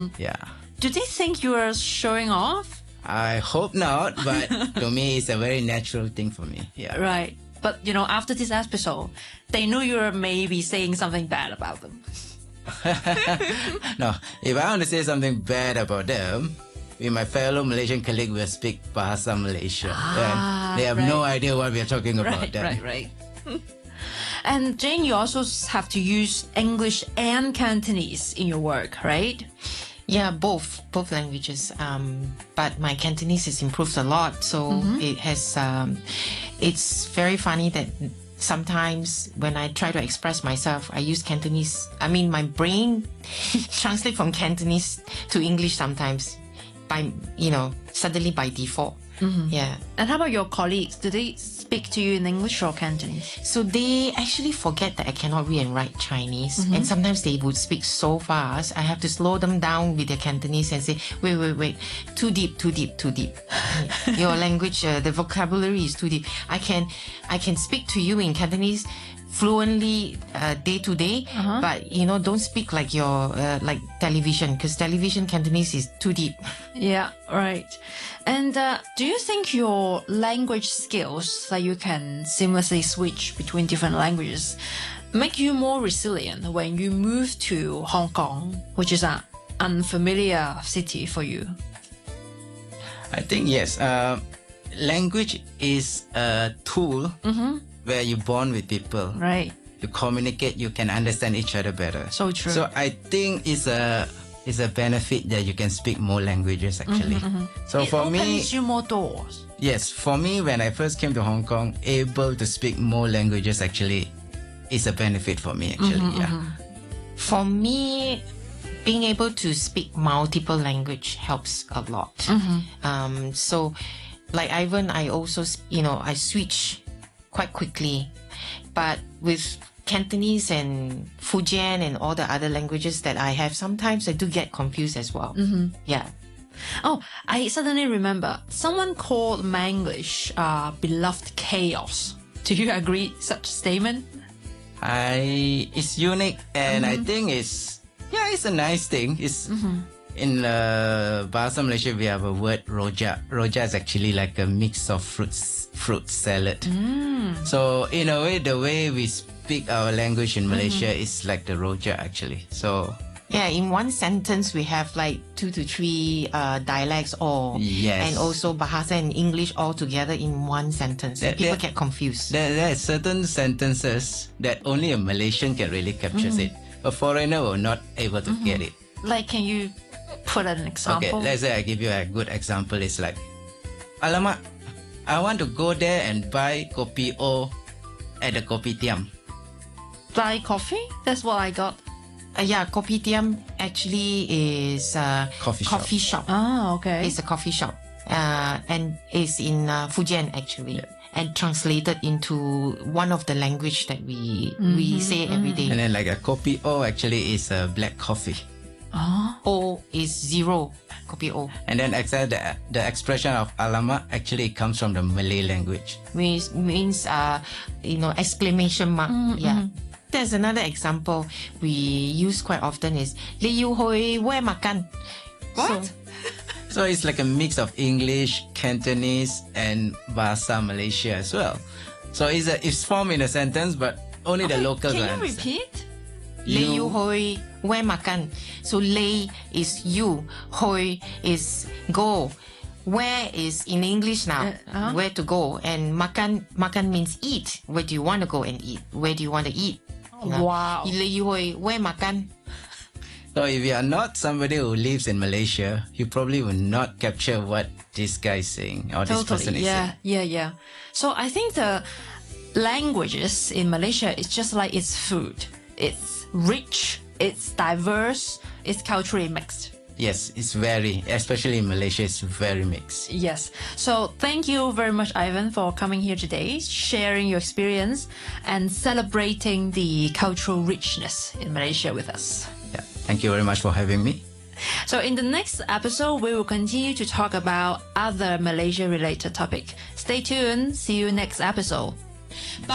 Yeah. Do they think you are showing off? I hope not, but to me, it's a very natural thing for me. Yeah. Right. But, after this episode, they know you're maybe saying something bad about them. No, if I want to say something bad about them, with my fellow Malaysian colleague, we'll speak Bahasa Malaysia. And they have no idea what we're talking about. Right. And Jane, you also have to use English and Cantonese in your work, right? Yeah, both languages. But my Cantonese has improved a lot. So it has. It's very funny that sometimes when I try to express myself, I use Cantonese. I mean, my brain translates from Cantonese to English sometimes, suddenly by default. Yeah. And how about your colleagues? Do they speak to you in English or Cantonese? So they actually forget that I cannot read and write Chinese. And sometimes they would speak so fast, I have to slow them down with their Cantonese and say, wait, too deep. Your language, the vocabulary is too deep. I can speak to you in Cantonese fluently day to day, but don't speak like your like television, because television Cantonese is too deep. Yeah, right. And do you think your language skills that you can seamlessly switch between different languages make you more resilient when you move to Hong Kong, which is an unfamiliar city for you? I think yes. Language is a tool where you bond with people. Right. You communicate, you can understand each other better. So true. So I think it's a benefit that you can speak more languages actually. So for me, it opens you more doors. Yes, for me when I first came to Hong Kong, able to speak more languages actually is a benefit for me actually. For me, being able to speak multiple language helps a lot. So like Ivan, I also I switch quite quickly, but with Cantonese and Fujian and all the other languages that I have, sometimes I do get confused as well. Yeah. Oh, I suddenly remember someone called Manglish beloved chaos. Do you agree such statement? It's unique and I think it's a nice thing. It's in Bahasa Malaysia we have a word rojak. Rojak is actually like a mix of fruit salad. So in a way, the way we speak our language in Malaysia is like the rojak actually. So yeah, in one sentence we have like 2 to 3 dialects and also Bahasa and English all together in one sentence. People get confused. There are certain sentences that only a Malaysian can really capture it. A foreigner will not able to get it. Like, can you put an example? Okay, let's say I give you a good example. It's like, alamak, I want to go there and buy kopi O at the kopitiam. Buy coffee? That's what I got. Yeah, kopitiam actually is a coffee shop. Ah, okay. It's a coffee shop. And it's in Fujian actually. And translated into one of the language that we say every day. And then like a kopi O actually is a black coffee. O is 0, kopi O. And then the expression of alamak actually comes from the Malay language. Which means exclamation mark. Yeah. There's another example we use quite often is Liu Hoi Where Makan. What? So it's like a mix of English, Cantonese, and Bahasa Malaysia as well. So it's formed in a sentence, but only the locals can you understand. repeat? Liu Hoi Where Makan. So Lei is you, Hoi is go. Where is in English now, where to go, and makan means eat. Where do you want to go and eat? Where do you want to eat? Wow. Liu Hoi Where Makan. So if you are not somebody who lives in Malaysia, you probably will not capture what this guy is saying or this person is saying. Yeah. So I think the languages in Malaysia is just like its food. It's rich, it's diverse, it's culturally mixed. Yes, it's very, especially in Malaysia, it's very mixed. Yes. So thank you very much, Ivan, for coming here today, sharing your experience and celebrating the cultural richness in Malaysia with us. Yeah, thank you very much for having me. So in the next episode, we will continue to talk about other Malaysia-related topic. Stay tuned. See you next episode.